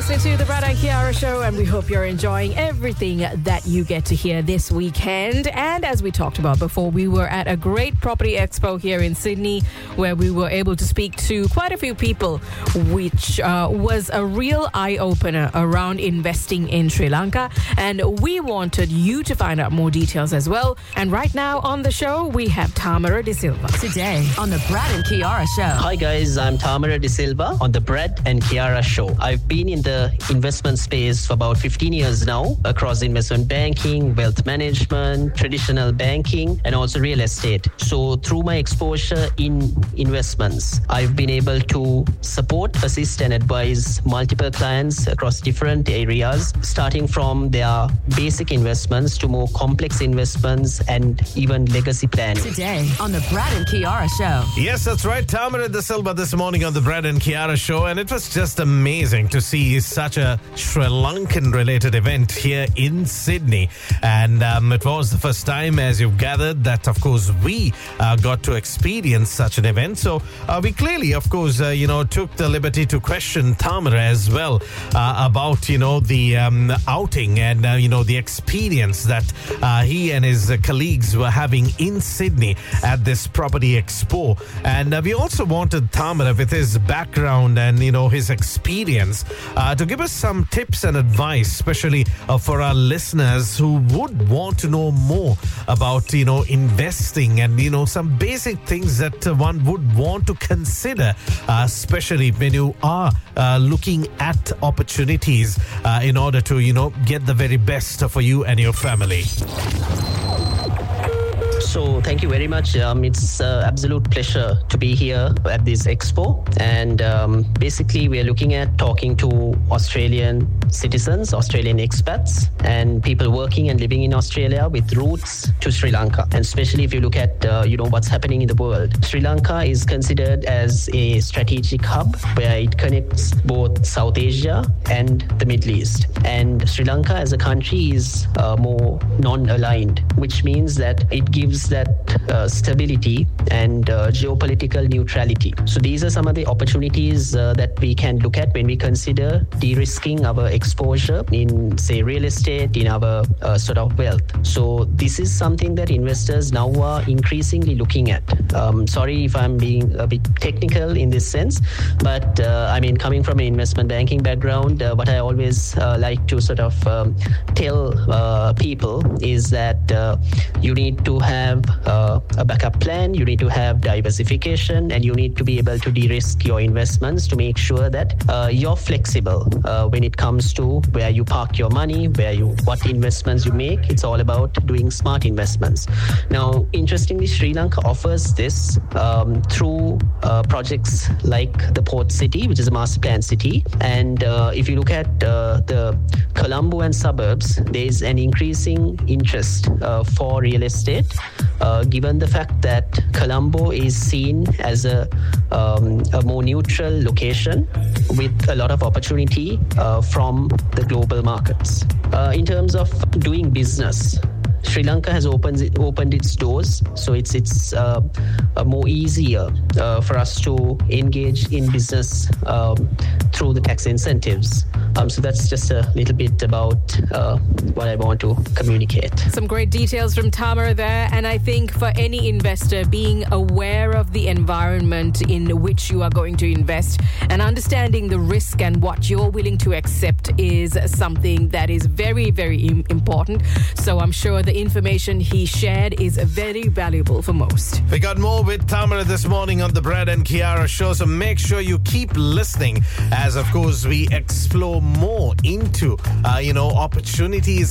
listening to the Brad and Kiara Show, and we hope you're enjoying everything that you get to hear this weekend. And as we talked about before, we were at a great property expo here in Sydney where we were able to speak to quite a few people, which was a real eye-opener around investing in Sri Lanka. And we wanted you to find out more details as well. And right now on the show, we have Tamara De Silva. Today on the Brad and Kiara Show. Hi guys, I'm Tamara De Silva on the Brad and Kiara Show. I've been in the investment space for about 15 years now, across investment banking, wealth management, traditional banking, and also real estate. So through my exposure in investments, I've been able to support, assist, and advise multiple clients across different areas, starting from their basic investments to more complex investments and even legacy planning. Today on the Brad and Kiara Show. Yes, that's right. Tamara De Silva this morning on the Brad and Kiara Show. And it was just amazing to see such a Sri Lankan related event here in Sydney. And it was the first time, as you've gathered, that, of course, we got to experience such an event. So we clearly, of course, took the liberty to question Tamara as well about, the outing and, the experience that he and his colleagues were having in Sydney at this property expo. And we also wanted Tamara, with his background and, his experience, to give us some tips and advice, especially for our listeners who would want to know more about, investing and, some basic things that one would want to consider, especially when you are looking at opportunities in order to, get the very best for you and your family. So thank you very much. It's an absolute pleasure to be here at this expo. And basically, we are looking at talking to Australian citizens, Australian expats, and people working and living in Australia with roots to Sri Lanka. And especially if you look at, what's happening in the world. Sri Lanka is considered as a strategic hub where it connects both South Asia and the Middle East. And Sri Lanka as a country is more non-aligned, which means that it gives that stability and geopolitical neutrality. So these are some of the opportunities that we can look at when we consider de-risking our exposure in, say, real estate, in our sort of wealth. So this is something that investors now are increasingly looking at. Sorry if I'm being a bit technical in this sense, but coming from an investment banking background, what I always like to sort of tell people is that you need to have a backup plan, you need to have diversification, and you need to be able to de-risk your investments to make sure that you're flexible when it comes to where you park your money, what investments you make. It's all about doing smart investments. Now, interestingly, Sri Lanka offers this through projects like the Port City, which is a master plan city. And if you look at the Colombo and suburbs, there is an increasing interest for real estate, given the fact that Colombo is seen as a more neutral location with a lot of opportunity from the global markets. In terms of doing business, Sri Lanka has opened its doors, so it's more easier for us to engage in business through the tax incentives. So that's just a little bit about what I want to communicate. Some great details from Tamara there. And I think for any investor, being aware of the environment in which you are going to invest and understanding the risk and what you're willing to accept is something that is very, very important. So I'm sure the information he shared is very valuable for most. We got more with Tamara this morning on the Brad and Kiara Show. So make sure you keep listening as, of course, we explore more into, opportunities